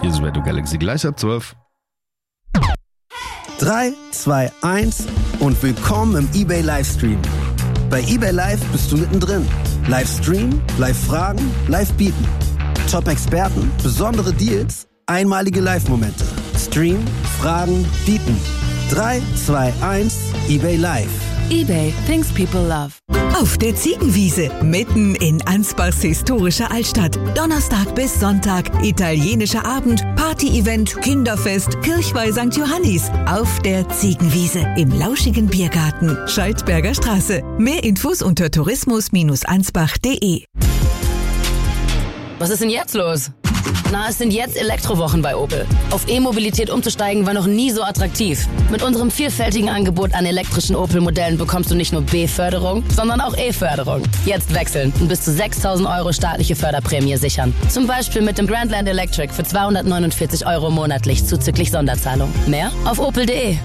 Hier ist Radio Galaxy gleich ab 12. 3, 2, 1 und willkommen im eBay Livestream. Bei eBay Live bist du mittendrin. Livestream, Live-Fragen, Live-Bieten. Top-Experten, besondere Deals, einmalige Live-Momente. Stream, Fragen, Bieten. 3, 2, 1, eBay Live. eBay, things people love. Auf der Ziegenwiese, mitten in Ansbachs historischer Altstadt. Donnerstag bis Sonntag, italienischer Abend, Party-Event, Kinderfest, Kirchweih St. Johannis. Auf der Ziegenwiese, im lauschigen Biergarten, Schaltberger Straße. Mehr Infos unter tourismus-ansbach.de. Was ist denn jetzt los? Na, es sind jetzt Elektrowochen bei Opel. Auf E-Mobilität umzusteigen war noch nie so attraktiv. Mit unserem vielfältigen Angebot an elektrischen Opel-Modellen bekommst du nicht nur B-Förderung, sondern auch E-Förderung. Jetzt wechseln und bis zu 6.000 € staatliche Förderprämie sichern. Zum Beispiel mit dem Grandland Electric für 249 € monatlich zuzüglich Sonderzahlung. Mehr auf opel.de.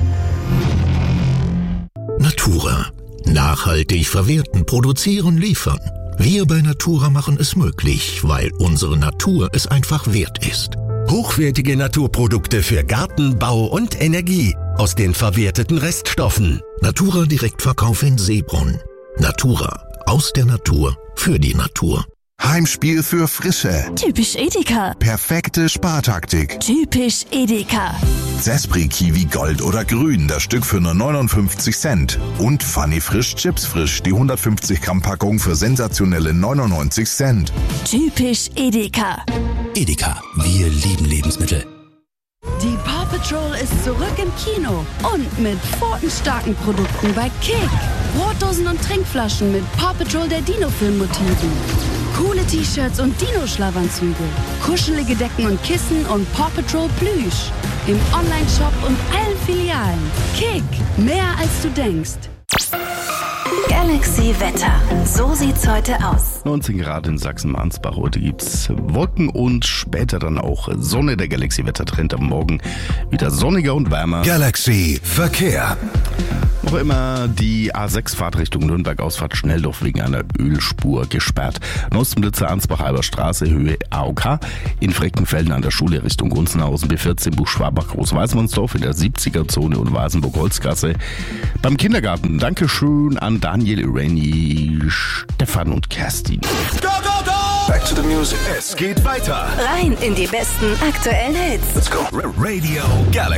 Natura. Nachhaltig verwerten, produzieren, liefern. Wir bei Natura machen es möglich, weil unsere Natur es einfach wert ist. Hochwertige Naturprodukte für Garten, Bau und Energie aus den verwerteten Reststoffen. Natura Direktverkauf in Seebrunn. Natura. Aus der Natur. Für die Natur. Heimspiel für Frische. Typisch Edeka. Perfekte Spartaktik. Typisch Edeka. Zespri Kiwi Gold oder Grün, das Stück für nur 59 Cent. Und Funny Frisch Chips Frisch, die 150 Gramm Packung für sensationelle 99 Cent. Typisch Edeka. Edeka, wir lieben Lebensmittel. Die Paw Patrol ist zurück im Kino und mit pfotenstarken Produkten bei Kick. Brotdosen und Trinkflaschen mit Paw Patrol der Dino-Film-Motiven. Coole T-Shirts und Dino-Schlafanzüge. Kuschelige Decken und Kissen und Paw Patrol Plüsch. Im Online-Shop und allen Filialen. Kick, mehr als du denkst. Galaxy Wetter. So sieht's heute aus. 19 Grad in Sachsen-Mansbach. Heute gibt's Wolken und später dann auch Sonne. Der Galaxy Wettertrend am Morgen wieder sonniger und wärmer. Galaxy Verkehr. Noch immer die A6-Fahrt Richtung Nürnberg-Ausfahrt Schnelldorf wegen einer Ölspur gesperrt. Neustenblitzer Ansbach-Halber Straße, Höhe AOK. In Freckenfelden an der Schule Richtung Gunzenhausen, B14 Buchschwabach, Großweißmannsdorf in der 70er-Zone und Wasenburg-Holzgasse. Beim Kindergarten Dankeschön an Daniel, Irene, Stefan und Kerstin. Go, go, go! Back to the music. Es geht weiter. Rein in die besten aktuellen Hits. Let's go. Radio Galaxy.